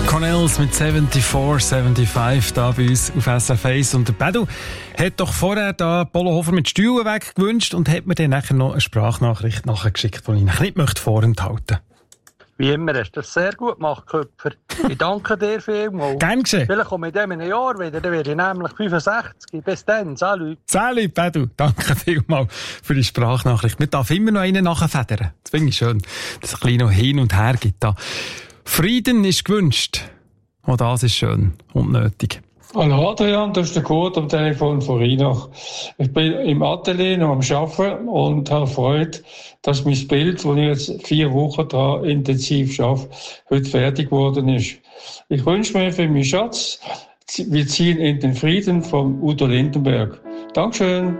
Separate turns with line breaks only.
Cornels mit 74-75 da bei uns auf SRF 1. Und der Pedro hat doch vorher da Polohofer mit Stühlen weggewünscht und hat mir dann nachher noch eine Sprachnachricht nachgeschickt, die ich nicht vorenthalten möchte.
Wie immer hast du das sehr gut gemacht, Köpfer. Ich danke dir vielmals.
Gern geschehen.
Vielleicht komme ich in einem Jahr wieder, dann werde ich nämlich 65. Bis dann, salut.
Salut, Pedro. Danke vielmals für die Sprachnachricht. Man darf immer noch einen nachfedern. Das finde ich schön, dass es ein bisschen noch hin und her gibt da. Frieden ist gewünscht. Auch das ist schön und nötig.
Hallo Adrian, das ist der Kurt am Telefon von Rheinach. Ich bin im Atelier noch am Arbeiten und habe Freude, dass mein Bild, das ich jetzt 4 Wochen da intensiv arbeite, heute fertig geworden ist. Ich wünsche mir für meinen Schatz, wir ziehen in den Frieden von Udo Lindenberg. Dankeschön.